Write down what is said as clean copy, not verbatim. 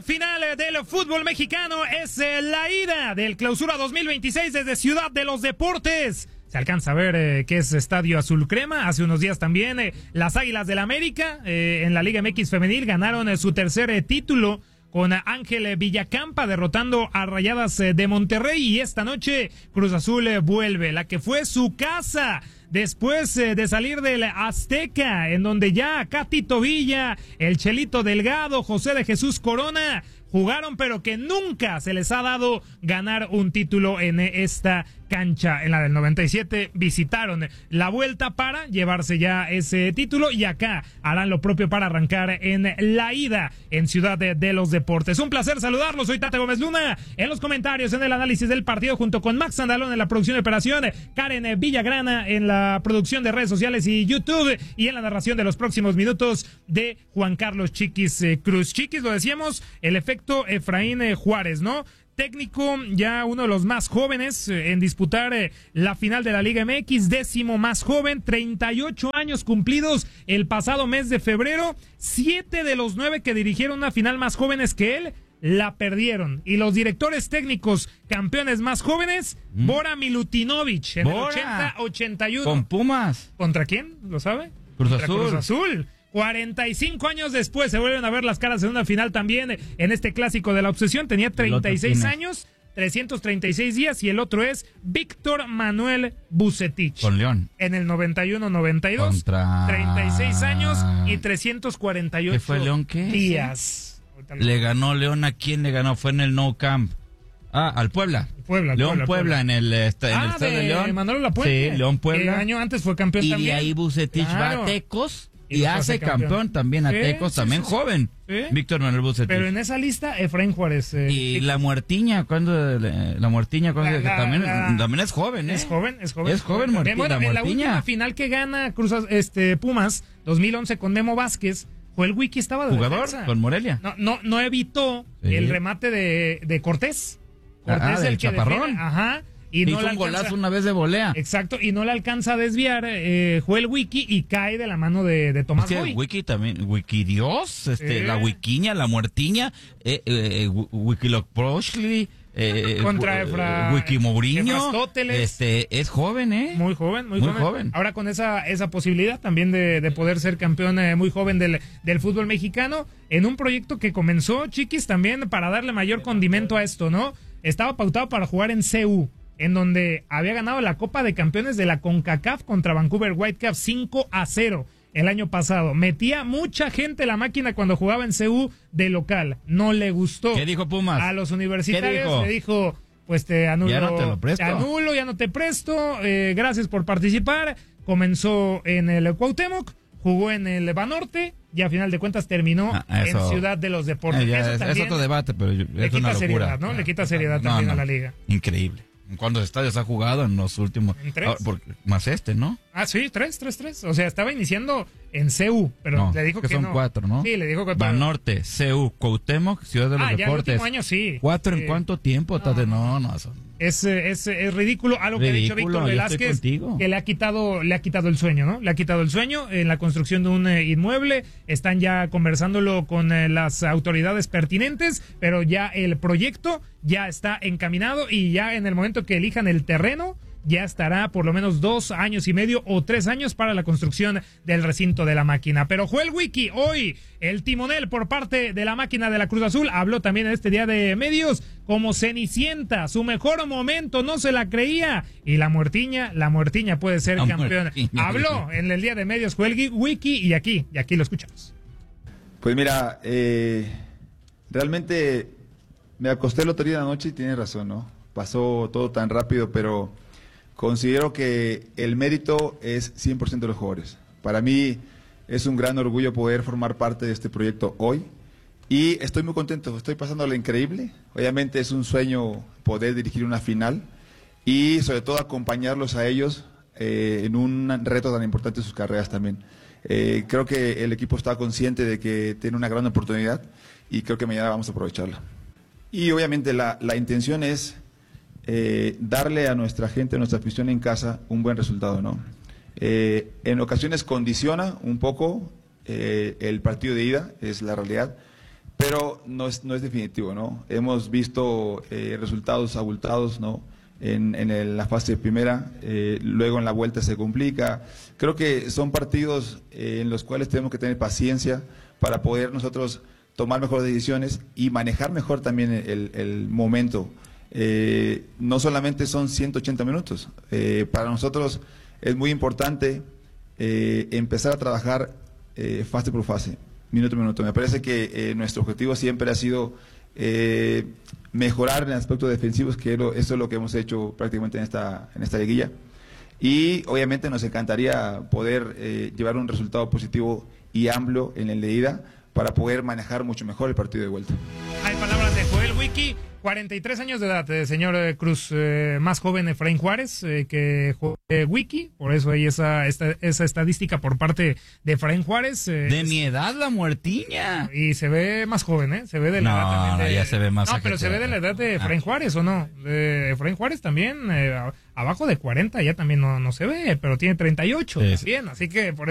final del fútbol mexicano es la ida del Clausura 2026 desde Ciudad de los Deportes. Se alcanza a ver que es Estadio Azul Crema. Hace unos días también las Águilas del América en la Liga MX Femenil ganaron su tercer título con Ángel Villacampa derrotando a Rayadas de Monterrey, y esta noche Cruz Azul vuelve, la que fue su casa después de salir del Azteca, en donde ya Tito Villa, el Chelito Delgado, José de Jesús Corona jugaron, pero que nunca se les ha dado ganar un título en esta cancha. En la del 97 visitaron la vuelta para llevarse ya ese título, y acá harán lo propio para arrancar en la ida en Ciudad de los Deportes. Un placer saludarlos, soy Tate Gómez Luna, en los comentarios, en el análisis del partido, junto con Max Andalón en la producción de operación, Karen Villagrana en la producción de redes sociales y YouTube, y en la narración de los próximos minutos de Juan Carlos Chiquis Cruz. Chiquis, lo decíamos, el efecto Efraín Juárez, ¿no? Técnico, ya uno de los más jóvenes en disputar la final de la Liga MX, 10º más joven, 38 años cumplidos el pasado mes de febrero. 7 de los 9 que dirigieron una final más jóvenes que él la perdieron. Y los directores técnicos campeones más jóvenes, Bora Milutinovic en el 80-81. Con Pumas. ¿Contra quién? ¿Lo sabe? Cruz Contra Azul. Cruz Azul. 45 años después se vuelven a ver las caras en una final también en este clásico de la obsesión. Tenía 36 años, 336 días, y el otro es Víctor Manuel Vucetich. Con León. En el 91-92. Contra... 36 años y 348 ¿Qué fue León qué? días. Le ganó León, ¿a quién le ganó? Fue en el Nou Camp. Al Puebla. Puebla en el estado de León. Manolo Lapuente. Sí, León Puebla. El año antes fue campeón y también. Y de ahí Vucetich va a Tecos. Y hace campeón también a Tecos, también joven. Sí. Víctor Manuel Vucetich. Pero en esa lista, Efraín Juárez. Y la Muertiña, ¿cuándo? También es joven, ¿eh? Es joven. Es joven, Muertiña. Bueno, en la última final que gana Pumas, 2011, con Memo Vázquez, fue el Wiki, estaba de jugador defensa. Con Morelia. No evitó el remate de Cortés. Cortés, el que Chaparrón. defiende, ajá. Y no hizo un golazo una vez de volea. Exacto, y no le alcanza a desviar Joel Wiki, y cae de la mano de Tomás Boy. Wiki también, Wiki Dios, la Wikiña, la Muertiña, Wikiloproshli, contra Wiki Mourinho, Aristóteles. Es joven, Muy joven. Ahora con esa posibilidad también de poder ser campeón muy joven del fútbol mexicano, en un proyecto que comenzó, Chiquis, también para darle mayor condimento a esto, ¿no? Estaba pautado para jugar en CU, en donde había ganado la Copa de Campeones de la CONCACAF contra Vancouver Whitecaps 5-0 el año pasado. Metía mucha gente la máquina cuando jugaba en CU de local. No le gustó. ¿Qué dijo Pumas? A los universitarios le dijo, pues te anulo. Ya no te lo presto. Te anulo, ya no te presto. Gracias por participar. Comenzó en el Cuauhtémoc, jugó en el Banorte, y a final de cuentas terminó en Ciudad de los Deportes. Es otro debate, pero es una locura. Seriedad, ¿no? Le quita seriedad también a la liga. Increíble. ¿Cuántos estadios ha jugado en los últimos? Más ¿no? Sí, tres. O sea, estaba iniciando en CU, pero le dijo que son no. 4, ¿no? Sí, le dijo que Banorte, CU, Cuauhtémoc, Ciudad de los Deportes. Ya el último año sí. 4 en cuánto tiempo, Tate. No. Es ridículo. Algo que ha dicho Víctor Velázquez, que le ha quitado el sueño, ¿no? Le ha quitado el sueño en la construcción de un inmueble. Están ya conversándolo con las autoridades pertinentes, pero ya el proyecto ya está encaminado, y ya en el momento que elijan el terreno, ya estará por lo menos 2 años y medio o 3 años para la construcción del recinto de la máquina. Pero Joel Wiki, hoy el timonel por parte de la máquina de la Cruz Azul, habló también en este día de medios como Cenicienta, su mejor momento, no se la creía, y la Muertiña puede ser campeona. Habló en el día de medios Joel Wiki, y aquí lo escuchamos. Pues mira, realmente me acosté el otro día de la noche y tienes razón, ¿no? Pasó todo tan rápido, pero considero que el mérito es 100% de los jugadores. Para mí es un gran orgullo poder formar parte de este proyecto hoy, y estoy muy contento, estoy pasando lo increíble. Obviamente es un sueño poder dirigir una final y sobre todo acompañarlos a ellos en un reto tan importante en sus carreras también. Creo que el equipo está consciente de que tiene una gran oportunidad, y creo que mañana vamos a aprovecharla. Y obviamente la intención es darle a nuestra gente, a nuestra afición en casa, un buen resultado, ¿no? En ocasiones condiciona un poco el partido de ida, es la realidad, pero no es definitivo, ¿no? Hemos visto resultados abultados, ¿no? En la fase primera, luego en la vuelta se complica. Creo que son partidos en los cuales tenemos que tener paciencia para poder nosotros tomar mejores decisiones y manejar mejor también el momento. No solamente son 180 minutos, para nosotros es muy importante empezar a trabajar fase por fase, minuto a minuto. Me parece que nuestro objetivo siempre ha sido mejorar en el aspecto defensivo, que eso es lo que hemos hecho prácticamente en esta liguilla. Y obviamente nos encantaría poder llevar un resultado positivo y amplio en el de ida para poder manejar mucho mejor el partido de vuelta. Hay palabras de Joel Wiki, 43 años de edad, señor Cruz, más joven Efraín Juárez que Wiki, por eso hay esa estadística por parte de Efraín Juárez. De mi edad, la muertiña. Y se ve más joven, se ve de la edad también. Ya se ve más. No, pero se ve de la edad de Efraín Juárez, ¿o no? De Efraín Juárez también, abajo de 40 ya también no se ve, pero tiene 38 también, así que por